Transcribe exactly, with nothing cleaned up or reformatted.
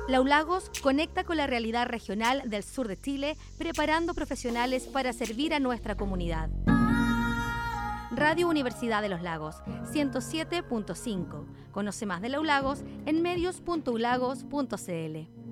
LAULAGOS conecta con la realidad regional del sur de Chile, preparando profesionales para servir a nuestra comunidad. Radio Universidad de los Lagos, ciento siete punto cinco. Conoce más de LAULAGOS en medios punto u lagos punto c l.